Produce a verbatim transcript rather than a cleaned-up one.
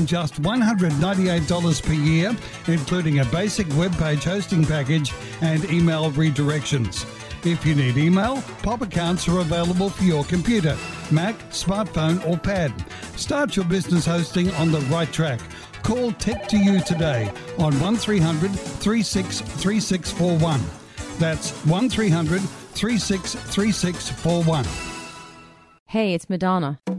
from just one hundred ninety-eight dollars per year, including a basic web page hosting package and email redirections. If you need email, Pop accounts are available for your computer, Mac, smartphone or pad. Start your business hosting on the right track. Call Tech to You today on one three hundred, three six three six four one. That's one three hundred, three six three six four one. Hey, it's Madonna.